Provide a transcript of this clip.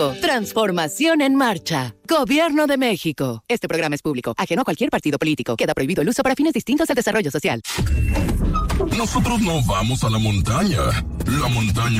Transformación en marcha. Gobierno de México. Este programa es público, ajeno a cualquier partido político. Queda prohibido el uso para fines distintos al desarrollo social. Nosotros no vamos a la montaña. La montaña